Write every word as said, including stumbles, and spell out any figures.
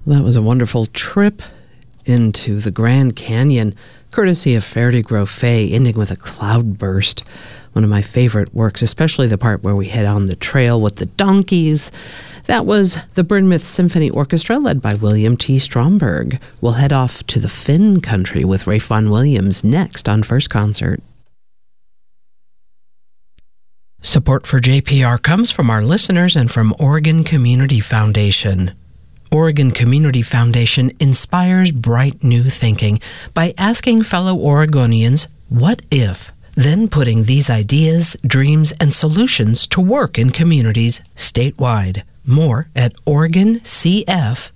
Well, that was a wonderful trip into the Grand Canyon, courtesy of Ferde Grove Faye, ending with a cloudburst. One of my favorite works, especially the part where we head on the trail with the donkeys. That was the Burnmouth Symphony Orchestra, led by William T. Stromberg. We'll head off to the Finn country with Ralph Vaughan Williams next on First Concert. Support for J P R comes from our listeners and from Oregon Community Foundation. Oregon Community Foundation inspires bright new thinking by asking fellow Oregonians, what if? Then putting these ideas, dreams, and solutions to work in communities statewide. More at oregon c f